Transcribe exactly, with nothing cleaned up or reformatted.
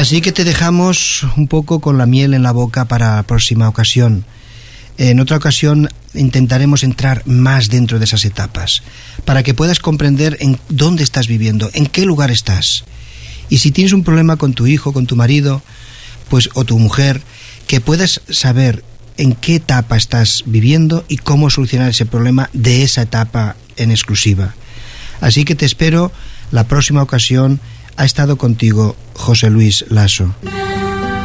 Así que te dejamos un poco con la miel en la boca para la próxima ocasión. En otra ocasión intentaremos entrar más dentro de esas etapas, para que puedas comprender en dónde estás viviendo, en qué lugar estás. Y si tienes un problema con tu hijo, con tu marido, pues, o tu mujer, que puedas saber en qué etapa estás viviendo y cómo solucionar ese problema de esa etapa en exclusiva. Así que te espero la próxima ocasión. Ha estado contigo José Luis Lasso.